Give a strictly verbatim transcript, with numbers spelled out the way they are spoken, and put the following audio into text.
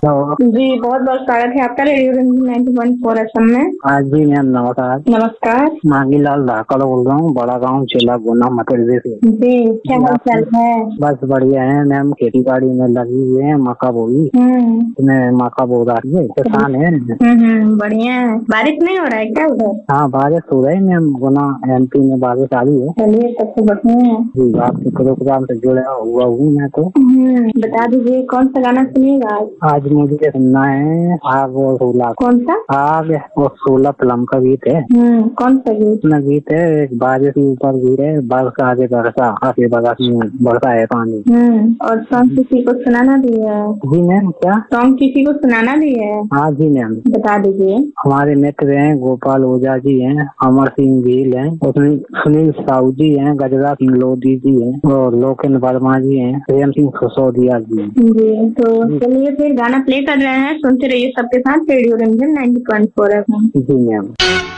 Hello. जी बहुत बहुत स्वागत है आपका radio Ranjan ninety point four FM में। हाँ जी मैम, नमस्कार। नमस्कार। मांगीलाल धाकड़ बोल रहा हूँ, बड़ा गांव जिला गुना मध्य प्रदेश से। जी क्या हाल चाल है? बस बढ़िया है मैम, खेती बाड़ी में लगी हुई है, मक्का बोई। हम्म इसमें मक्का बो रही है, किसान है। हम्म बढ़िया है। बारिश नहीं हो रहा है क्या उधर? हाँ बारिश हो रही है मैम, गुना एमपी में बारिश आ रही है। चलिए तब तो बढ़िया है। जी आपके प्रोग्राम से जुड़ा हुआ हूँ मैं तो। हम्म, बता दीजिए कौन सा गाना सुनिएगा आज? आज मुझे सुनना है आग और सोलह। कौन सा? आग और सोलह फिल्म का गीत है। हम्म कौन सा गीत? अपना गीत है, एक बारिश के ऊपर गीत है, बरसा आगे बरसा आगे बरसा बरसा है पानी। हम्म और सॉन्ग किसी को सुनाना भी है? जी मैम। क्या सॉन्ग किसी को सुनाना भी है? हाँ जी मैम। बता दीजिए। हमारे मित्र हैं, गोपाल ओझा जी हैं, अमर सिंह भील हैं, उसमें सुनील साहू जी हैं, गजरा सिंह लोधी जी हैं और लोकेन वर्मा जी हैं, प्रेम सिंह सिसोदिया जी हैं। जी तो चलिए फिर गाना प्ले कर रहे हैं, सुनते रहिए सबके साथ radio Ranjan ninety point four FM. जी मैम।